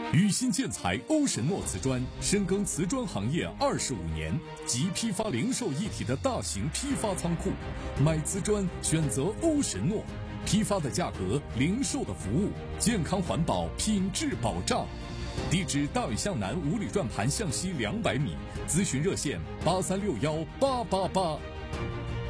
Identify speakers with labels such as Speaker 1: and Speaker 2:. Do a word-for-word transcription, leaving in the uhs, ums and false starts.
Speaker 1: 宇新建材欧神诺瓷砖深耕瓷砖行业二十五年，集批发零售一体的大型批发仓库，买瓷砖选择欧神诺，批发的价格，零售的服务，健康环保，品质保障。地址大屿向南五里转盘向西两百米，咨询热线八三六幺八八八。